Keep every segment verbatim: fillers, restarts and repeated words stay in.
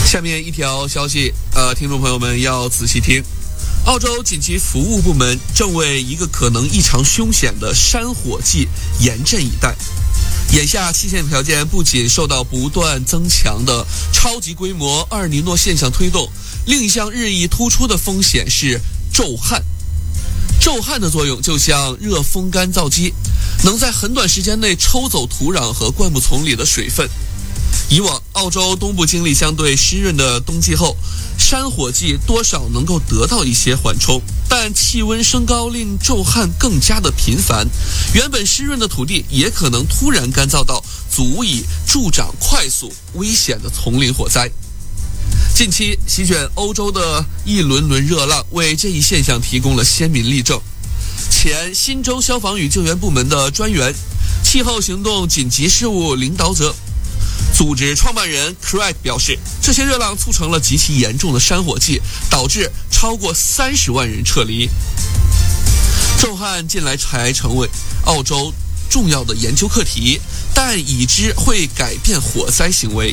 下面一条消息，呃，听众朋友们要仔细听。澳洲紧急服务部门正为一个可能异常凶险的山火季严阵以待。眼下气象条件不仅受到不断增强的超级规模厄尔尼诺现象推动，另一项日益突出的风险是骤旱。骤旱的作用就像热风干燥机，能在很短时间内抽走土壤和灌木丛里的水分。以往澳洲东部经历相对湿润的冬季后，山火季多少能够得到一些缓冲，但气温升高令骤旱更加的频繁，原本湿润的土地也可能突然干燥到足以助长快速危险的丛林火灾。近期席卷欧洲的一轮轮热浪为这一现象提供了鲜明例证。前新州消防与救援部门的专员、气候行动紧急事务领导者组织创办人 Craig 表示，这些热浪促成了极其严重的山火季，导致超过三十万人撤离。骤旱近来才成为澳洲重要的研究课题，但已知会改变火灾行为。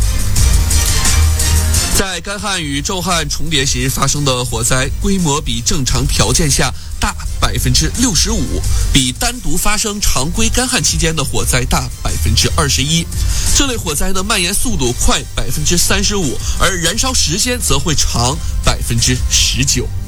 在干旱与骤旱重叠时发生的火灾，规模比正常条件下大百分之六十五，比单独发生常规干旱期间的火灾大百分之二十一。这类火灾的蔓延速度快百分之三十五，而燃烧时间则会长百分之十九。